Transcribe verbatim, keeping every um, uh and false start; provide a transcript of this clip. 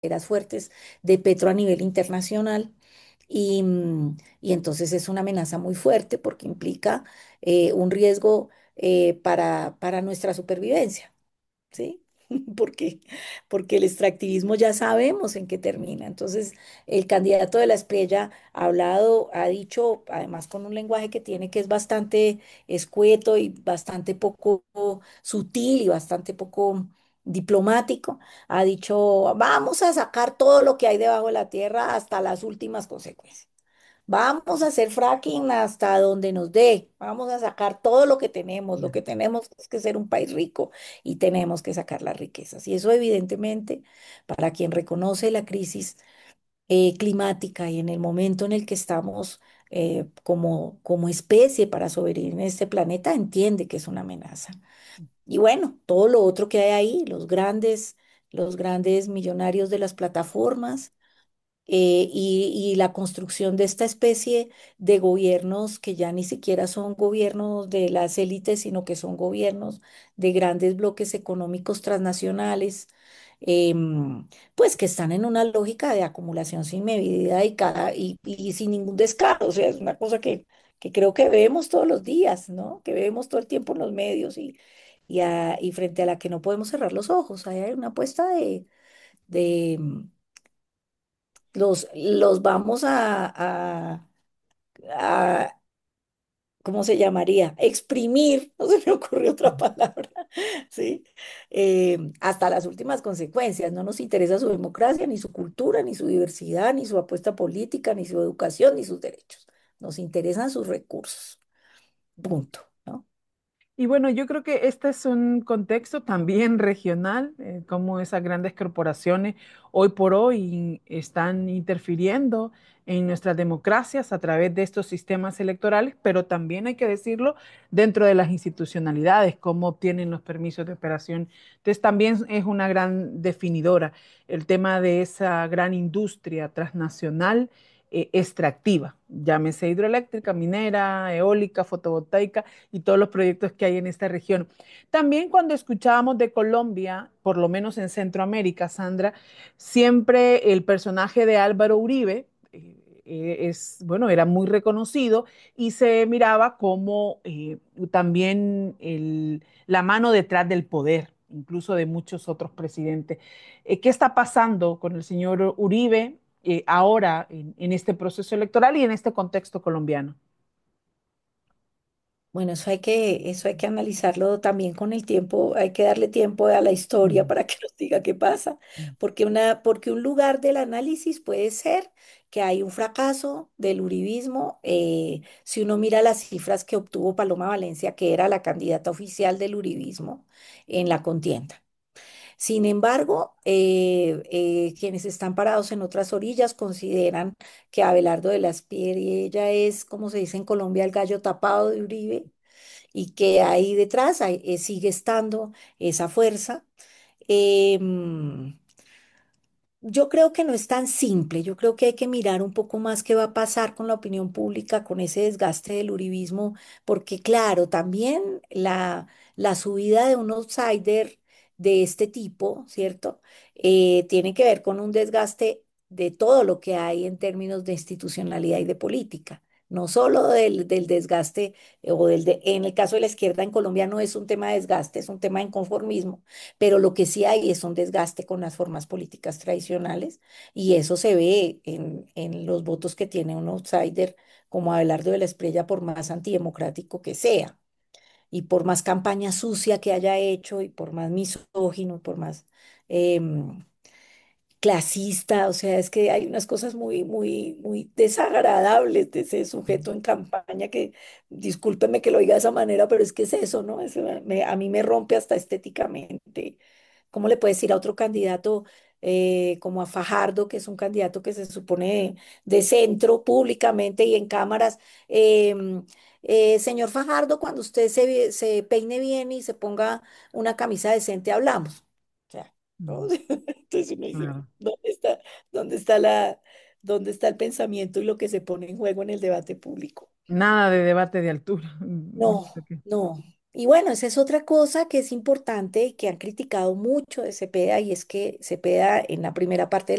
financieras fuertes de Petro a nivel internacional. Y, mm, y entonces es una amenaza muy fuerte porque implica eh, un riesgo eh, para, para nuestra supervivencia. ¿Sí? Porque, porque el extractivismo ya sabemos en qué termina. Entonces, el candidato de la Espriella ha hablado, ha dicho, además con un lenguaje que tiene que es bastante escueto y bastante poco sutil y bastante poco diplomático, ha dicho, vamos a sacar todo lo que hay debajo de la tierra hasta las últimas consecuencias. Vamos a hacer fracking hasta donde nos dé. Vamos a sacar todo lo que tenemos. Lo que tenemos es que ser un país rico y tenemos que sacar las riquezas. Y eso evidentemente, para quien reconoce la crisis eh, climática y en el momento en el que estamos eh, como, como especie para sobrevivir en este planeta, entiende que es una amenaza. Y bueno, todo lo otro que hay ahí, los grandes, los grandes millonarios de las plataformas eh, y, y la construcción de esta especie de gobiernos que ya ni siquiera son gobiernos de las élites, sino que son gobiernos de grandes bloques económicos transnacionales, em, pues que están en una lógica de acumulación sin medida y, cada, y, y sin ningún descaro. O sea, es una cosa que, que creo que vemos todos los días, ¿no? Que vemos todo el tiempo en los medios y, y, a- y frente a la que no podemos cerrar los ojos. Ahí hay una apuesta de... de los, los vamos a, a, a- ¿cómo se llamaría? Exprimir, no se me ocurrió otra palabra, ¿sí? Eh, hasta las últimas consecuencias. No nos interesa su democracia, ni su cultura, ni su diversidad, ni su apuesta política, ni su educación, ni sus derechos. Nos interesan sus recursos. Punto, ¿no? Y bueno, yo creo que este es un contexto también regional, eh, cómo esas grandes corporaciones hoy por hoy están interfiriendo en nuestras democracias a través de estos sistemas electorales, pero también hay que decirlo dentro de las institucionalidades, cómo obtienen los permisos de operación. Entonces también es una gran definidora el tema de esa gran industria transnacional eh, extractiva, llámese hidroeléctrica, minera, eólica, fotovoltaica y todos los proyectos que hay en esta región. También cuando escuchábamos de Colombia, por lo menos en Centroamérica, Sandra, siempre el personaje de Álvaro Uribe eh, eh, es, bueno, era muy reconocido y se miraba como eh, también el, la mano detrás del poder, incluso de muchos otros presidentes. Eh, ¿Qué está pasando con el señor Uribe eh, ahora en, en este proceso electoral y en este contexto colombiano? Bueno, eso hay que, eso hay que analizarlo también con el tiempo, hay que darle tiempo a la historia Mm, para que nos diga qué pasa, mm, porque, una, porque un lugar del análisis puede ser que hay un fracaso del uribismo, eh, si uno mira las cifras que obtuvo Paloma Valencia, que era la candidata oficial del uribismo en la contienda. Sin embargo, eh, eh, quienes están parados en otras orillas consideran que Abelardo de la Espriella es, como se dice en Colombia, el gallo tapado de Uribe y que ahí detrás hay- eh, sigue estando esa fuerza. Em, yo creo que no es tan simple, yo creo que hay que mirar un poco más qué va a pasar con la opinión pública, con ese desgaste del uribismo, porque claro, también la, la subida de un outsider de este tipo, ¿cierto? Eh, tiene que ver con un desgaste de todo lo que hay en términos de institucionalidad y de política. No solo del, del desgaste, eh, o del de, en el caso de la izquierda en Colombia no es un tema de desgaste, es un tema de inconformismo, pero lo que sí hay es un desgaste con las formas políticas tradicionales y eso se ve en, en los votos que tiene un outsider como Abelardo de la Espriella, por más antidemocrático que sea y por más campaña sucia que haya hecho y por más misógino, por más em, clasista, o sea, es que hay unas cosas muy, muy, muy desagradables de ese sujeto en campaña que, discúlpeme que lo diga de esa manera, pero es que es eso, ¿no? Eso me- a mí me rompe hasta estéticamente. ¿Cómo le puedes decir a otro candidato eh, como a Fajardo, que es un candidato que se supone de, de centro públicamente y en cámaras? em, eh, señor Fajardo, cuando usted se, se peine bien y se ponga una camisa decente, hablamos. O sea, ¿no? mm, Entonces uno dice, claro. ¿dónde está, dónde está la, dónde está el pensamiento y lo que se pone en juego en el debate público? Nada de debate de altura. Mm, No, no sé qué. no. Y bueno, esa es otra cosa que es importante y que han criticado mucho de Cepeda, y es que Cepeda en la primera parte de